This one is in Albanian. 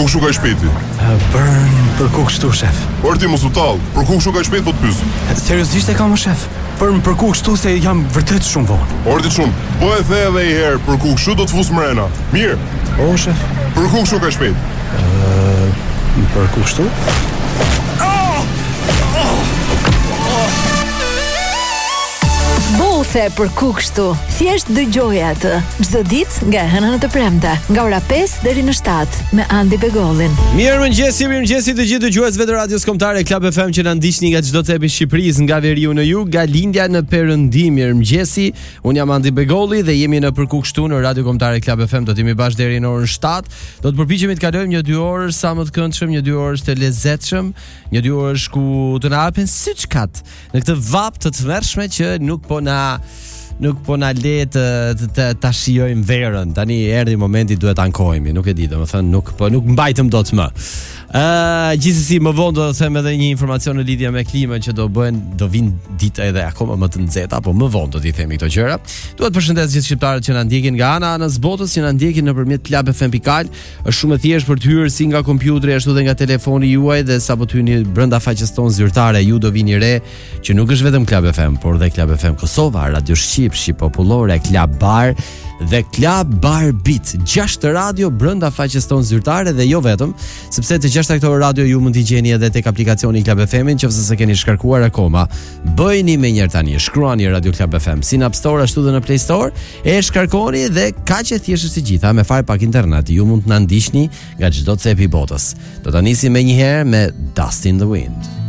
kështu ka shpejti? Për ku kështu, shef? Por ti mos u tall, për ku kështu ka shpejt po të pyes. Seriozisht e kam, shef? Për ku kështu se jam vërtet shumë vonë. Ordi shumë, po e the edhe një herë, për ku kështu do të fus mrena. Mirë. O, shef? Për ku kështu ka shpejt? Për ku kështu? Bothe për ku kështu. Thjesht dëgjoj atë çdo ditë nga hëna në të premte, nga ora 5 deri në 7 me Andi Begollin. Mirëmëngjesi të gjithë dëgjuesve të radios kombëtare Club FM që na ndiqni nga çdo cepi i Shqipërisë, nga veriu në jug, nga lindja në perëndim. Mirëmëngjesi. Un jam Andi Begolli dhe jemi në për ku kështu në radio kombëtare Club FM. Do të jemi bashkë deri në orën 7. Do të përpiqemi të kalojmë një 2 orë sa më të këndshëm, një 2 orë të lezetshëm, një 2 orë ku të na hapen syçkat në këtë vap të tmerrshme që nuk po na le ta shijojmë verën. Tani erdhi momenti, duhet ankohemi, nuk e di, domethënë nuk mbajtëm dot më. Gjithsesi më vonë do të them edhe një informacion në lidhje me klimën që do vinë ditë edhe akoma më të nxehta, po më vonë do t'i themi këto gjëra. Dua të përshëndes gjithë shqiptarët që na ndjekin nga anës botës, që na ndjekin nëpërmjet Club FM.al. Është shumë e thjeshtë për të hyrë si nga kompjuteri ashtu dhe nga telefoni juaj, dhe sapo të hyni brenda faqes tonë zyrtare, ju do vini re që nuk është vetëm Club FM, por dhe Club FM Kosova, Radio Shqip Popullore, Club Bar dhe Club Bar Beat. 6 radio brenda faqes tonë zyrtare, dhe jo vetëm, sepse të 6 këto radio ju mund t'i gjeni edhe tek aplikacioni Club FM-in, nëse se keni shkarkuar akoma. Bëjeni me njëherë tani, shkruani Radio Club FM si në App Store ashtu dhe në Play Store, e shkarkoni dhe kaq e thjeshtë si gjitha, me fare pak internet, ju mund të na ndiqni nga çdo cep i botës. Do ta nisim me njëherë me Dust in the Wind.